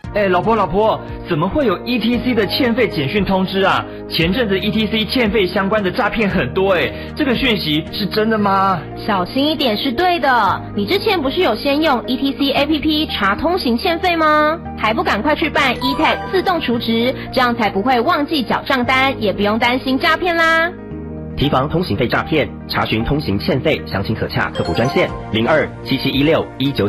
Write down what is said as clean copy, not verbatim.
老婆，怎么会有 ETC 的欠费简讯通知啊？前阵子 ETC 欠费相关的诈骗很多这个讯息是真的吗？ 小心一点是对的。你之前不是有先用 ETC APP 查通行欠费吗？还不赶快去办 eTag 自动储值，这样才不会忘记缴账单，也不用担心诈骗啦。 提防通行费诈骗，查询通行欠费，详情可洽客服专线02771619。